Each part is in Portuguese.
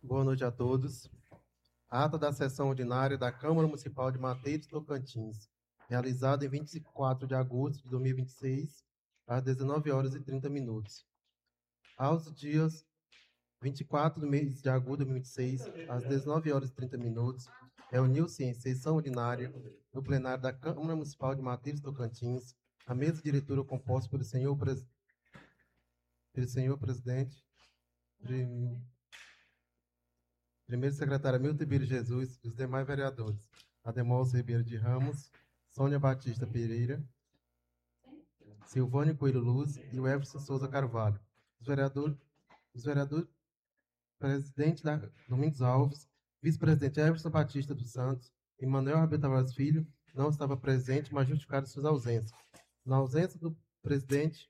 Boa noite a todos. Ata da sessão ordinária da Câmara Municipal de Mateiros, Tocantins, realizada em 24 de agosto de 2026, às 19 horas e 30 minutos. Aos dias 24 do mês de agosto de 2026, às 19 horas e 30 minutos, reuniu-se em sessão ordinária no plenário da Câmara Municipal de Mateiros, Tocantins, a mesa diretora composta pelo senhor presidente, primeiro secretário Milton Ribeiro Jesus e os demais vereadores. Ademoso Ribeiro de Ramos, Sônia Batista Pereira, Silvânio Coelho Luz e o Everson Souza Carvalho. Os vereadores, presidente da Domingos Alves, vice-presidente Everson Batista dos Santos e Manuel Rabelo Tavares Filho não estava presente, mas justificaram suas ausências. Na ausência do presidente,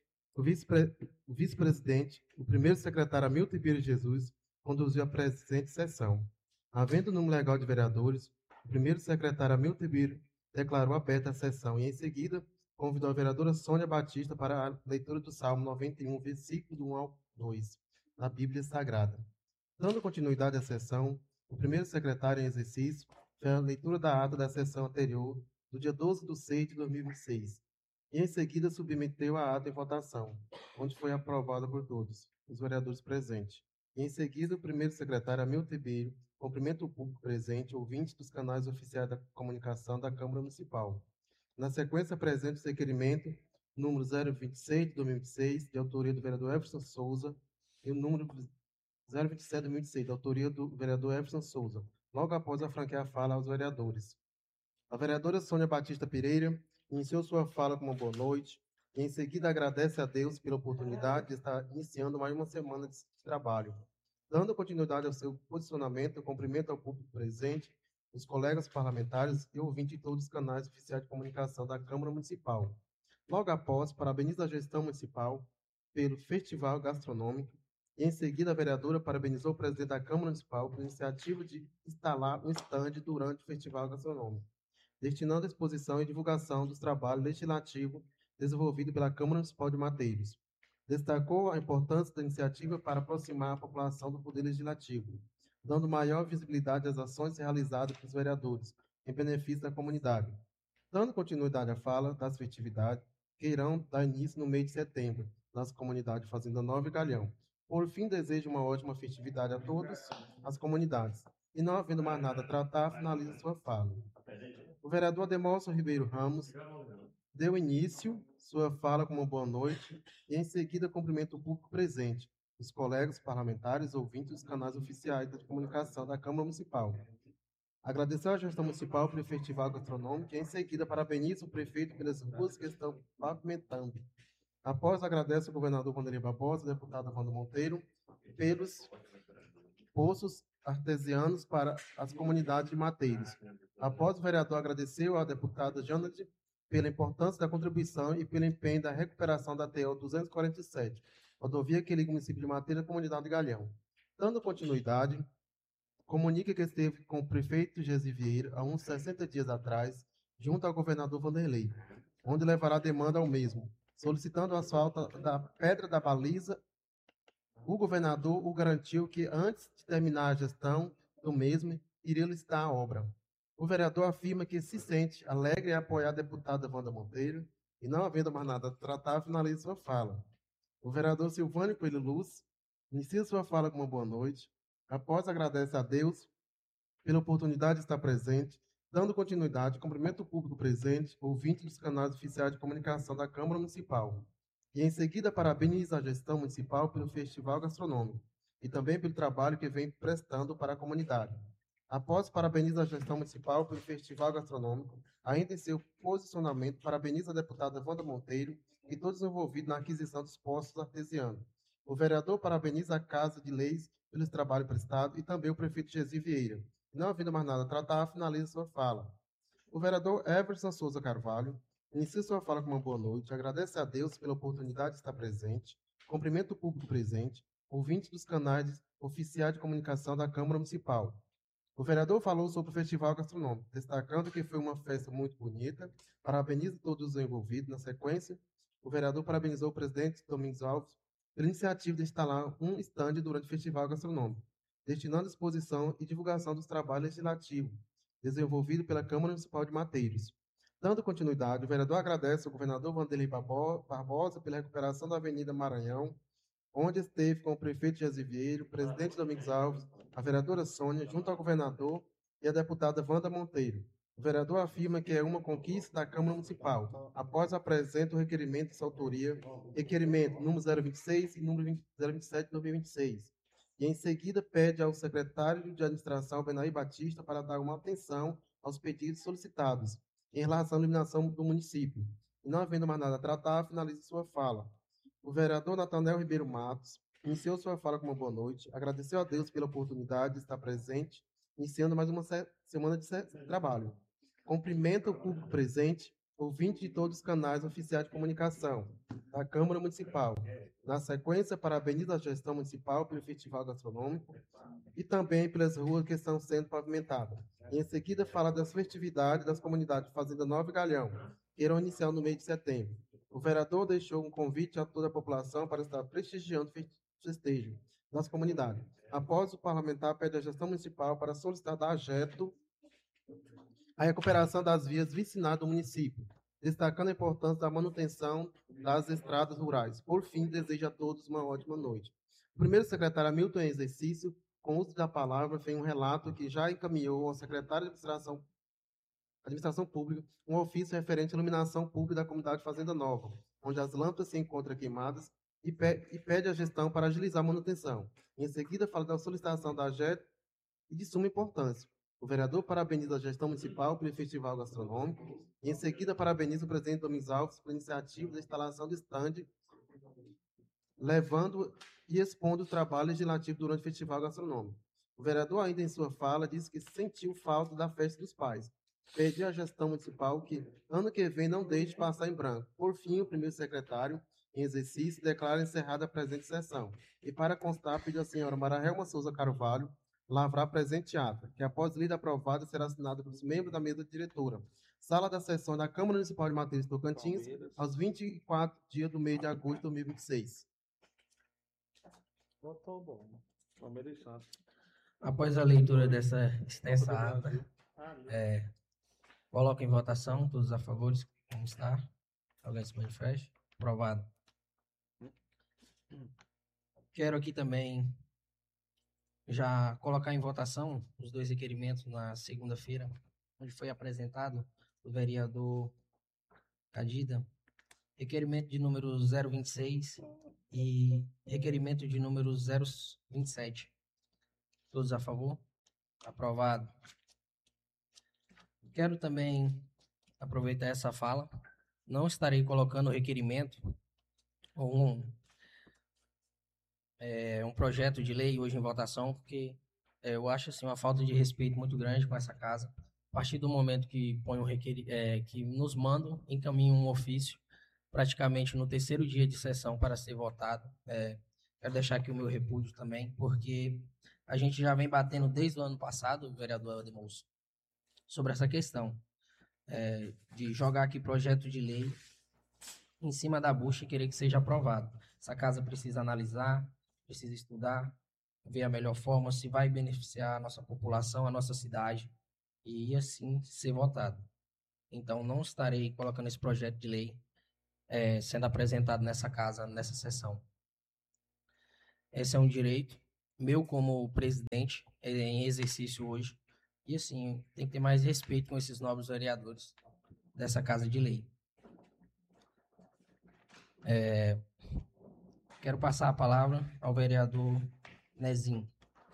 o vice-presidente, o primeiro secretário Hamilton Ribeiro Jesus, conduziu a presente sessão. Havendo número legal de vereadores, o primeiro secretário Hamilton Ribeiro declarou aberta a sessão e, em seguida, convidou a vereadora Sônia Batista para a leitura do Salmo 91, versículo do 1 ao 2, da Bíblia Sagrada. Dando continuidade à sessão, o primeiro secretário em exercício fez a leitura da ata da sessão anterior, do dia 12 de 6 de 2026, e em seguida submeteu a ata em votação, onde foi aprovada por todos os vereadores presentes. E em seguida, o primeiro secretário, Hamilton Ribeiro, cumprimenta o público presente, ouvinte dos canais oficiais da comunicação da Câmara Municipal. Na sequência, apresenta o requerimento número 026 de 2026, de autoria do vereador Everson Souza, e o número 027 de 2026, de autoria do vereador Everson Souza, logo após a franquear a fala aos vereadores. A vereadora Sônia Batista Pereira iniciou sua fala com uma boa noite e, em seguida, agradece a Deus pela oportunidade de estar iniciando mais uma semana de trabalho. Dando continuidade ao seu posicionamento, eu cumprimento ao público presente, os colegas parlamentares e ouvintes de todos os canais oficiais de comunicação da Câmara Municipal. Logo após, parabenizo a gestão municipal pelo festival gastronômico e, em seguida, a vereadora parabenizou o presidente da Câmara Municipal pela iniciativa de instalar um estande durante o festival gastronômico, destinando a exposição e divulgação dos trabalhos legislativos desenvolvidos pela Câmara Municipal de Mateiros. Destacou a importância da iniciativa para aproximar a população do Poder Legislativo, dando maior visibilidade às ações realizadas pelos vereadores, em benefício da comunidade. Dando continuidade à fala das festividades, que irão dar início no mês de setembro, nas comunidades Fazenda Nova e Galhão. Por fim, desejo uma ótima festividade a todas as comunidades. E não havendo mais nada a tratar, finaliza sua fala. O vereador Ademoso Ribeiro Ramos deu início sua fala com uma boa noite e, em seguida, cumprimenta o público presente, os colegas parlamentares, ouvintes dos canais oficiais de comunicação da Câmara Municipal. Agradeceu à gestão municipal pelo festival gastronômico e, em seguida, parabeniza o prefeito pelas ruas que estão pavimentando. Após, agradece ao governador Vanderlei Barbosa, deputado Wanda Monteiro, pelos poços artesianos para as comunidades de Mateiros. Após, o vereador agradeceu à deputada Janet pela importância da contribuição e pelo empenho da recuperação da TO 247, rodovia que liga o município de Mateiros à comunidade de Galhão. Dando continuidade, comunica que esteve com o prefeito Gesi Vieira há uns 60 dias atrás, junto ao governador Vanderlei, onde levará demanda ao mesmo, solicitando o asfalto da Pedra da Baliza. O governador o garantiu que, antes de terminar a gestão do mesmo, iria licitar a obra. O vereador afirma que se sente alegre em apoiar a deputada Wanda Monteiro e, não havendo mais nada a tratar, finaliza sua fala. O vereador Silvânio Coelho Luz inicia sua fala com uma boa noite. Após, agradece a Deus pela oportunidade de estar presente, dando continuidade, cumprimento o público presente, ouvinte dos canais oficiais de comunicação da Câmara Municipal. E, em seguida, parabeniza a gestão municipal pelo festival gastronômico e também pelo trabalho que vem prestando para a comunidade. Após, parabeniza a gestão municipal pelo festival gastronômico, ainda em seu posicionamento, parabeniza a deputada Wanda Monteiro e todos os envolvidos na aquisição dos postos artesianos. O vereador parabeniza a Casa de Leis pelo trabalho prestado e também o prefeito Gesi Vieira. Não havendo mais nada a tratar, finaliza sua fala. O vereador Everson Souza Carvalho inicia sua fala com uma boa noite, agradece a Deus pela oportunidade de estar presente, cumprimenta o público presente, ouvinte dos canais oficiais de comunicação da Câmara Municipal. O vereador falou sobre o festival gastronômico, destacando que foi uma festa muito bonita, parabeniza todos os envolvidos. Na sequência, o vereador parabenizou o presidente Domingos Alves pela iniciativa de instalar um estande durante o festival gastronômico destinando exposição e divulgação dos trabalhos legislativos desenvolvido pela Câmara Municipal de Mateiros. Dando continuidade, o vereador agradece ao governador Wanderlei Barbosa pela recuperação da Avenida Maranhão, onde esteve com o prefeito Jazivieiro, o presidente Domingos Alves, a vereadora Sônia, junto ao governador e a deputada Wanda Monteiro. O vereador afirma que é uma conquista da Câmara Municipal, após apresentar o requerimento de sua autoria, requerimento número 026 e número 027 de 2026. E em seguida pede ao secretário de administração, Benaí Batista, para dar uma atenção aos pedidos solicitados em relação à iluminação do município. E não havendo mais nada a tratar, finaliza sua fala. O vereador Natanel Ribeiro Matos iniciou sua fala com uma boa noite, agradeceu a Deus pela oportunidade de estar presente, iniciando mais uma semana de trabalho. Cumprimenta o público presente, ouvinte de todos os canais oficiais de comunicação da Câmara Municipal. Na sequência, parabeniza a gestão municipal pelo Festival Gastronômico e também pelas ruas que estão sendo pavimentadas. Em seguida, fala das festividades das comunidades Fazenda Nova e Galhão, que irão iniciar no mês de setembro. O vereador deixou um convite a toda a população para estar prestigiando o festejo das comunidades. Após, o parlamentar pede à gestão municipal para solicitar da AGETO a recuperação das vias vicinais do município, destacando a importância da manutenção das estradas rurais. Por fim, desejo a todos uma ótima noite. O primeiro secretário Hamilton, em exercício, com uso da palavra, fez um relato que já encaminhou ao secretário de Administração Pública um ofício referente à iluminação pública da comunidade Fazenda Nova, onde as lâmpadas se encontram queimadas e pede a gestão para agilizar a manutenção. Em seguida, fala da solicitação da AGET e de suma importância. O vereador parabeniza a gestão municipal pelo festival gastronômico e, em seguida, parabeniza o presidente Domingos Alves pela iniciativa da instalação de estande, levando e expondo o trabalho legislativo durante o festival gastronômico. O vereador, ainda em sua fala, disse que sentiu falta da festa dos pais. Pediu à gestão municipal que, ano que vem, não deixe passar em branco. Por fim, o primeiro secretário, em exercício, declara encerrada a presente sessão. E, para constar, pediu à senhora Marahelma Souza Carvalho lavrar presente ata, que após lida aprovada será assinada pelos membros da mesa diretora. Sala da sessão da Câmara Municipal de Mateiros Tocantins, aos 24 dias do mês de agosto de 2026. Votou bom. Palmeiras e Santos. Após a leitura dessa extensa ata, coloco em votação todos a favores. Como está? Alguém se manifeste? Aprovado. Quero aqui também já colocar em votação os dois requerimentos na segunda-feira, onde foi apresentado o vereador Cadida, requerimento de número 026 e requerimento de número 027. Todos a favor? Aprovado. Quero também aproveitar essa fala. Não estarei colocando o requerimento ou um projeto de lei hoje em votação, porque eu acho assim, uma falta de respeito muito grande com essa casa. A partir do momento que põe que nos mandam, encaminham um ofício, praticamente no terceiro dia de sessão para ser votado. Quero deixar aqui o meu repúdio também, porque a gente já vem batendo desde o ano passado, vereador Edmilson, sobre essa questão de jogar aqui projeto de lei em cima da bucha e querer que seja aprovado. Essa casa precisa analisar, precisa estudar, ver a melhor forma, se vai beneficiar a nossa população, a nossa cidade, e assim ser votado. Então, não estarei colocando esse projeto de lei sendo apresentado nessa casa, nessa sessão. Esse é um direito meu como presidente em exercício hoje, e assim, tem que ter mais respeito com esses novos vereadores dessa casa de lei. Quero passar a palavra ao vereador Nezinho.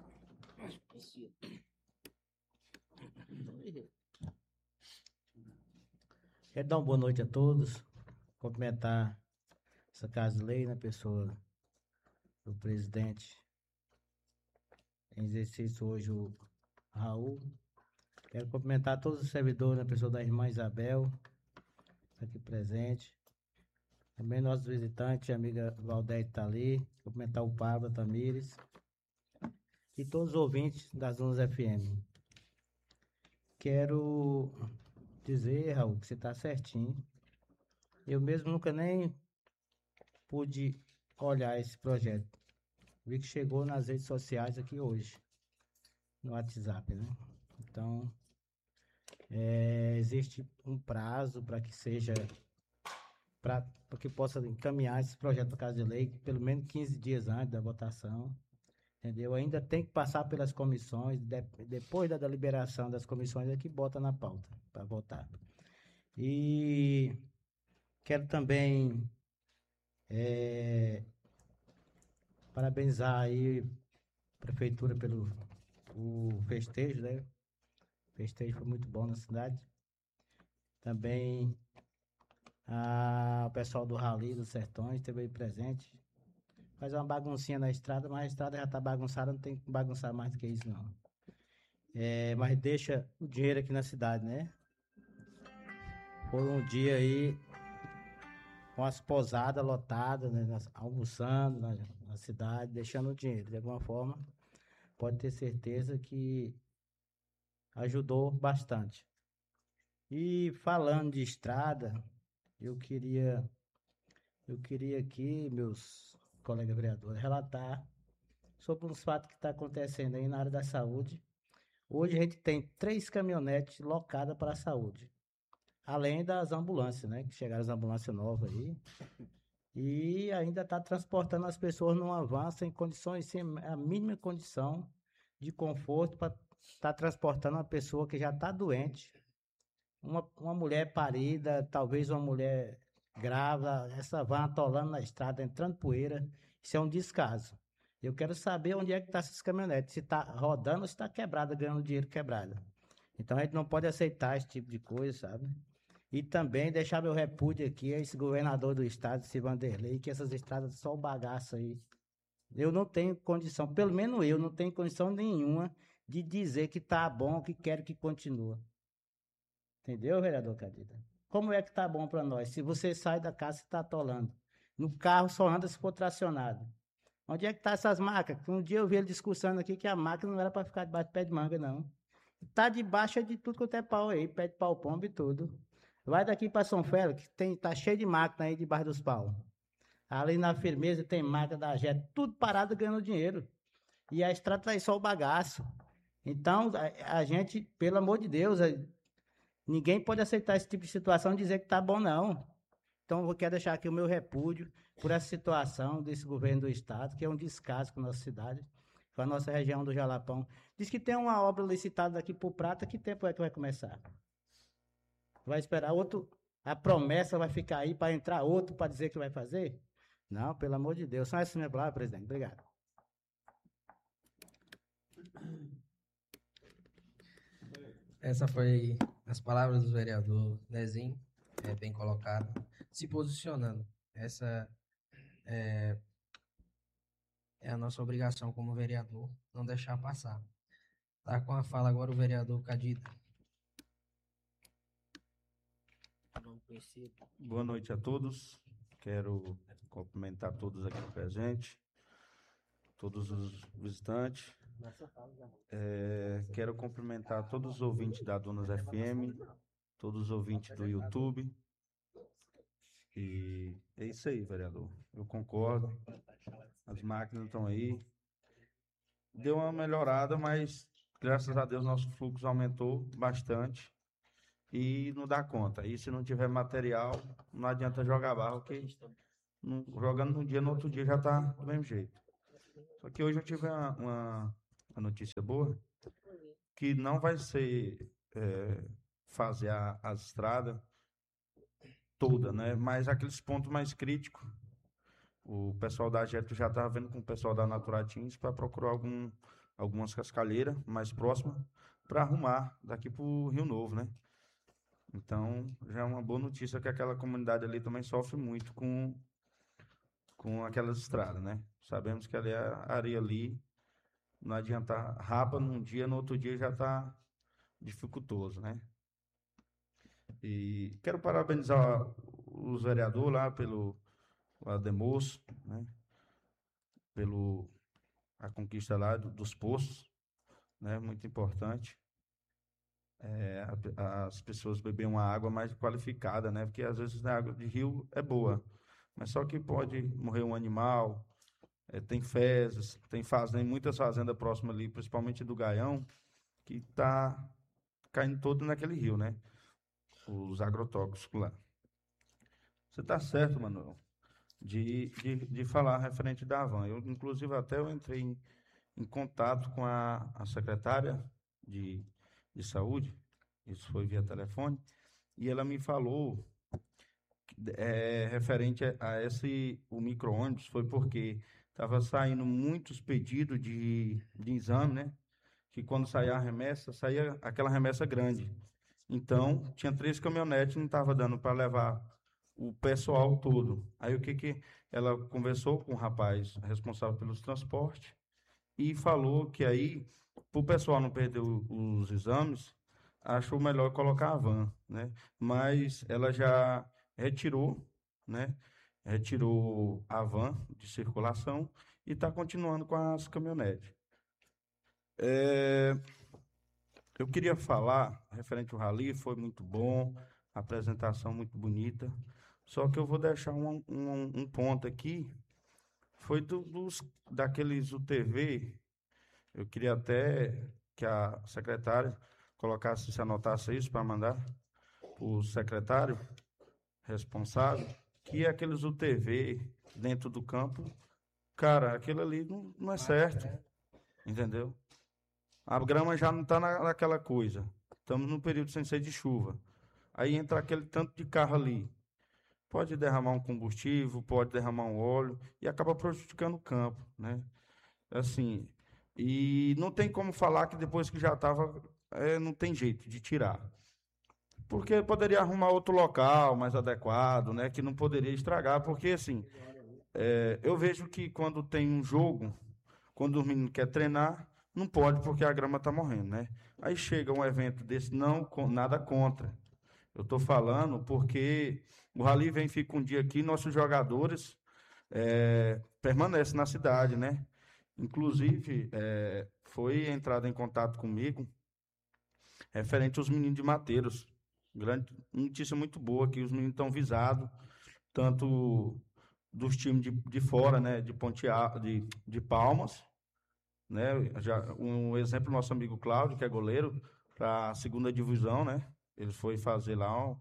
Quero dar uma boa noite a todos, cumprimentar essa casa de lei, na pessoa do presidente em exercício hoje, o Raul. Quero cumprimentar todos os servidores, na pessoa da irmã Isabel, aqui presente. Também nossos visitantes, a amiga Valdete está ali. Cumprimentar o Pablo Tamires. E todos os ouvintes das Zonas FM. Quero dizer, Raul, que você está certinho. Eu mesmo nunca nem pude olhar esse projeto. Vi que chegou nas redes sociais aqui hoje. no WhatsApp, né? Então, existe um prazo para que seja, para que possa encaminhar esse projeto para casa de lei, pelo menos 15 dias antes da votação, entendeu? Ainda tem que passar pelas comissões, depois da deliberação das comissões é que bota na pauta para votar. E quero também parabenizar aí a prefeitura pelo o festejo, né? O festejo foi muito bom na cidade. Também o pessoal do Rally dos Sertões esteve aí presente. Faz uma baguncinha na estrada, mas a estrada já está bagunçada, não tem que bagunçar mais do que isso, não. Mas deixa o dinheiro aqui na cidade, né? Foi um dia aí com as pousadas lotadas, né? Almoçando na cidade, deixando o dinheiro. De alguma forma, pode ter certeza que ajudou bastante. E falando de estrada, eu queria aqui, meus colegas vereadores, relatar sobre uns fatos que está acontecendo aí na área da saúde. Hoje a gente tem 3 caminhonetes locadas para a saúde, além das ambulâncias, né? Que chegaram as ambulâncias novas aí. E ainda está transportando as pessoas num avanço em condições, sem a mínima condição de conforto para estar transportando uma pessoa que já está doente, uma mulher parida, talvez uma mulher grávida, essa van atolando na estrada, entrando poeira, isso é um descaso. Eu quero saber onde é que está essas caminhonetes, se está rodando ou se está quebrada, ganhando dinheiro quebrada. Então a gente não pode aceitar esse tipo de coisa, sabe? E também deixar meu repúdio aqui a esse governador do estado, esse Vanderlei, que essas estradas só o bagaço aí. Eu não tenho condição, pelo menos eu não tenho condição nenhuma de dizer que tá bom, que quero que continue. Entendeu, vereador Cadida? Como é que tá bom para nós? Se você sai da casa, você tá atolando. No carro só anda se for tracionado. Onde é que tá essas macas? Um dia eu vi ele discussando aqui que a maca não era para ficar debaixo de pé de manga, não. Tá debaixo de tudo quanto é pau aí, pé de pau pombo e tudo. Vai daqui para São Félix, que tá cheio de máquina aí debaixo dos pau. Ali na firmeza tem máquina da Jet, tudo parado ganhando dinheiro. E a estrada tá aí só o bagaço. Então, a gente, pelo amor de Deus, ninguém pode aceitar esse tipo de situação e dizer que tá bom, não. Então, eu quero deixar aqui o meu repúdio por essa situação desse governo do estado, que é um descaso com a nossa cidade, com a nossa região do Jalapão. Diz que tem uma obra licitada aqui por Prata, que tempo é que vai começar? Vai esperar outro, a promessa vai ficar aí para entrar outro para dizer que vai fazer? Não, pelo amor de Deus. São essas minhas palavras, presidente. Obrigado. Essa foi as palavras do vereador Nezinho, bem colocado, se posicionando. Essa é a nossa obrigação como vereador, não deixar passar. Tá com a fala agora o vereador Cadida. Boa noite a todos. Quero cumprimentar todos aqui presentes, todos os visitantes. Quero cumprimentar todos os ouvintes da Donas FM, todos os ouvintes do YouTube. E é isso aí, vereador. Eu concordo. As máquinas estão aí. Deu uma melhorada, mas graças a Deus nosso fluxo aumentou bastante. E não dá conta. E se não tiver material, não adianta jogar barro, porque jogando num dia, no outro dia já tá do mesmo jeito. Só que hoje eu tive uma notícia boa, que não vai ser fazer as estradas toda, né? Mas aqueles pontos mais críticos, o pessoal da Jeto já estava vendo com o pessoal da Naturatins para procurar algumas cascalheiras mais próximas para arrumar daqui para o Rio Novo, né? Então, já é uma boa notícia que aquela comunidade ali também sofre muito com aquelas estradas, né? Sabemos que ali a areia ali, não adianta rapa num dia, no outro dia já está dificultoso, né? E quero parabenizar os vereadores lá pelo Ademoço, né? Pelo a conquista lá dos poços, né? Muito importante. As pessoas beberem uma água mais qualificada, né? Porque às vezes a água de rio é boa, mas só que pode morrer um animal, tem fezes, tem fazenda, muitas fazendas próximas ali, principalmente do Gaião, que está caindo todo naquele rio, né? Os agrotóxicos lá. Você está certo, Manuel, de falar referente da Avan. Inclusive, até eu entrei em contato com a secretária de, de saúde, isso foi via telefone, e ela me falou referente a o micro-ônibus, foi porque estava saindo muitos pedidos de exame, né? Que quando saía a remessa, saía aquela remessa grande. Então, tinha 3 caminhonetes, não estava dando para levar o pessoal todo. Aí, o que que ela conversou com o rapaz responsável pelos transportes e falou que aí, para o pessoal não perder os exames, achou melhor colocar a van, né? Mas ela já retirou, né? Retirou a van de circulação e está continuando com as caminhonetes. Eu queria falar, referente ao rally, foi muito bom, a apresentação muito bonita, só que eu vou deixar um ponto aqui, foi daqueles UTV, eu queria até que a secretária colocasse, se anotasse isso para mandar o secretário responsável, que aqueles UTV dentro do campo, cara, aquilo ali não é certo, entendeu? A grama já não está naquela coisa. Estamos num período sem ser de chuva. Aí entra aquele tanto de carro ali. Pode derramar um combustível, pode derramar um óleo e acaba prejudicando o campo, né? Assim, e não tem como falar que depois que já estava, não tem jeito de tirar. Porque poderia arrumar outro local mais adequado, né? Que não poderia estragar, porque assim, eu vejo que quando tem um jogo, quando o menino quer treinar, não pode porque a grama está morrendo, né? Aí chega um evento desse, não, nada contra. Eu estou falando porque o Rally vem, fica um dia aqui, nossos jogadores permanecem na cidade, né? Inclusive, foi entrada em contato comigo referente aos meninos de Mateiros. Grande notícia muito boa que os meninos estão visados, tanto dos times de fora, né? De de Palmas, né? Um exemplo, nosso amigo Cláudio, que é goleiro, para a segunda divisão, né? Ele foi fazer lá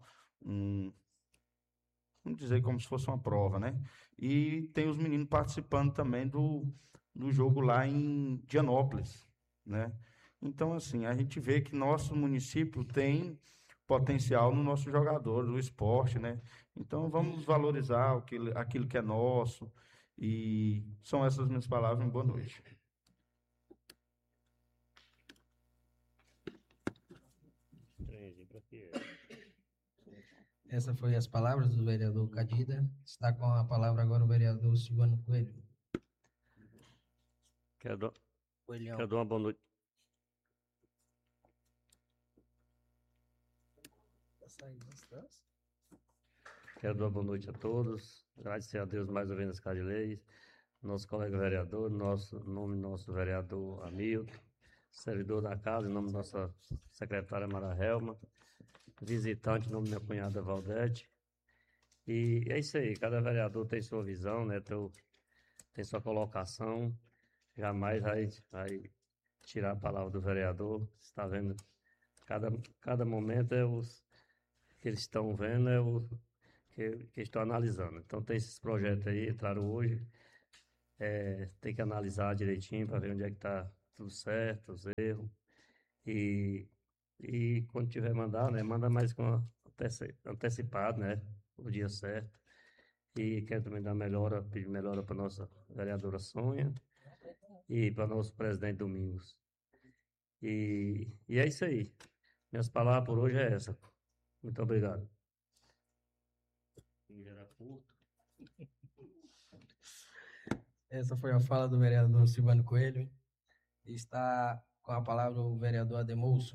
vamos dizer, como se fosse uma prova, né? E tem os meninos participando também do jogo lá em Dianópolis, né? Então, assim, a gente vê que nosso município tem potencial no nosso jogador, no esporte, né? Então, vamos valorizar aquilo que é nosso. E são essas minhas palavras. Boa noite. Essas foram as palavras do vereador Cadida. Está com a palavra agora o vereador Silvano Coelho. Quero Coelhão. dar uma boa noite. Quero dar uma boa noite a todos. Agradecer a Deus mais uma vez nas casas de leis. Nosso colega vereador, nosso vereador Hamilton, servidor da casa, em nome da nossa secretária Mara Helma, visitante em nome da minha cunhada Valdete. E é isso aí, cada vereador tem sua visão, né? Tem sua colocação. Jamais vai tirar a palavra do vereador. Você está vendo, cada momento que eles estão vendo, que estão analisando. Então tem esses projetos aí, entraram hoje. Tem que analisar direitinho para ver onde é que está tudo certo, os erros. E quando tiver mandar, né? Manda mais antecipado, né? O dia certo. E quero também pedir melhora para nossa vereadora Sônia e para nosso presidente Domingos. E é isso aí. Minhas palavras por hoje é essa. Muito obrigado. Essa foi a fala do vereador Silvano Coelho. Está com a palavra o vereador Ademolso.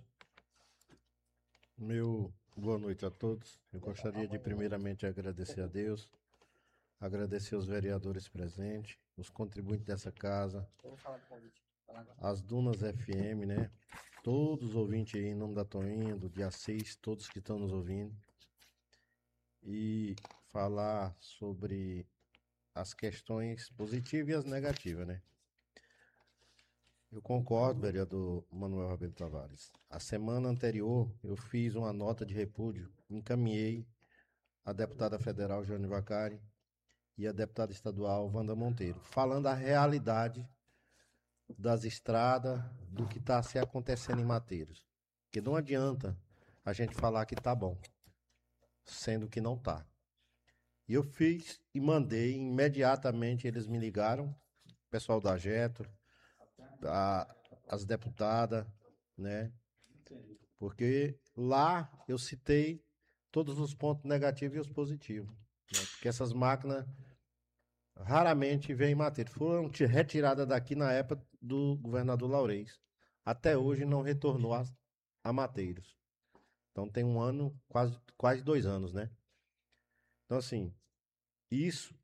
Boa noite a todos. Eu gostaria de primeiramente agradecer a Deus, agradecer os vereadores presentes, os contribuintes dessa casa, as Dunas FM, né? Todos os ouvintes aí, em nome da Toinha, do dia 6, todos que estão nos ouvindo. E falar sobre as questões positivas e as negativas, né? Eu concordo, vereador Manuel Rabelo Tavares. A semana anterior, eu fiz uma nota de repúdio, encaminhei à deputada federal Jane Vacari e à deputada estadual Wanda Monteiro, falando a realidade das estradas, do que está se acontecendo em Mateiros. Porque não adianta a gente falar que tá bom, sendo que não tá. E eu fiz e mandei, imediatamente eles me ligaram, o pessoal da Getro, as deputadas, né? Porque lá eu citei todos os pontos negativos e os positivos, né? Porque essas máquinas raramente vêm em Mateiros. Foram retiradas daqui na época do governador Laurez. Até hoje não retornou a Mateiros. Então tem um ano, quase 2 anos, né? Então, assim, isso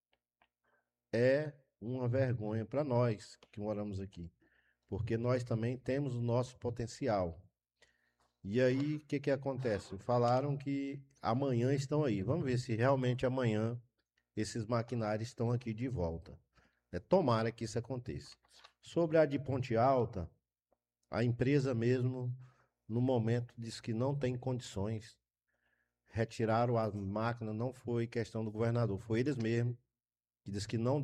é uma vergonha para nós que moramos aqui. Porque nós também temos o nosso potencial. E aí, o que acontece? Falaram que amanhã estão aí. Vamos ver se realmente amanhã esses maquinários estão aqui de volta. Tomara que isso aconteça. Sobre a de Ponte Alta, a empresa mesmo, no momento, disse que não tem condições. Retiraram a máquina, não foi questão do governador, foi eles mesmos que disse que não